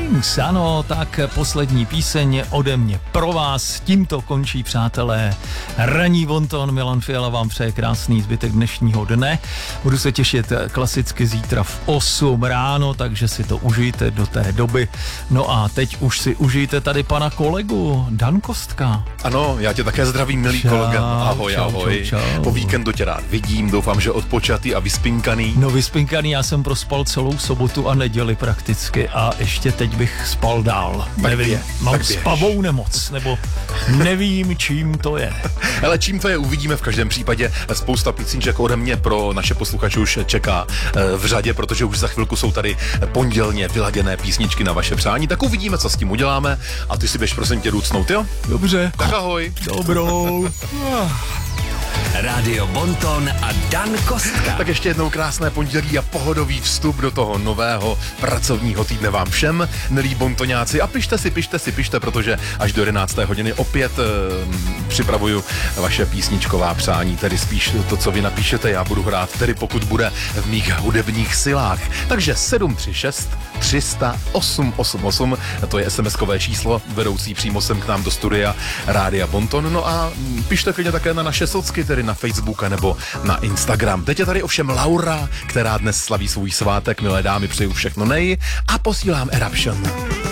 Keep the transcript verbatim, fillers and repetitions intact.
Kings, ano, tak poslední píseň ode mě pro vás. Tímto končí, přátelé, ranní bonton. Milan Fiala vám přeje krásný zbytek dnešního dne. Budu se těšit klasicky zítra v osm ráno, takže si to užijte do té doby. No a teď už si užijte tady pana kolegu Dan Kostka. Ano, já tě také zdravím, milý Čau, kolega. Ahoj, čau, ahoj. čau, čau. Po víkendu tě rád vidím, doufám, že odpočatý a vyspinkaný. No vyspinkaný, já jsem prospal celou sobotu a neděli prakticky a ještě teď bych spal dál. Tak Nevím, běž, mám tak běž. spavou nemoc, nebo nevím, čím to je. Ale čím to je, uvidíme v každém případě. Spousta písniček ode mě pro naše posluchače už čeká v řadě, protože už za chvilku jsou tady pondělně vyladěné písničky na vaše přání. Tak uvidíme, co s tím uděláme. A ty si běž prosím tě rucnout, jo? Dobře. Tak ahoj. Dobrou. Rádio Bonton a Dan Kostka. Tak ještě jednou krásné pondělí a pohodový vstup do toho nového pracovního týdne vám všem, milí bontoňáci. A pište si, pište si, pište, protože až do jedenácté hodiny opět e, připravuju vaše písničková přání, tedy spíš to, co vy napíšete, já budu hrát, tedy pokud bude v mých hudebních silách. Takže sedm tři šest tři sta osm osm osm, to je SMSkové číslo, vedoucí přímo sem k nám do studia Rádia Bonton. No a pište klidně také na naše socky, tedy na Facebook nebo na Instagram. Teď je tady ovšem Laura, která dnes slaví svůj svátek. Milé dámy, přeju všechno nej a posílám Eruption.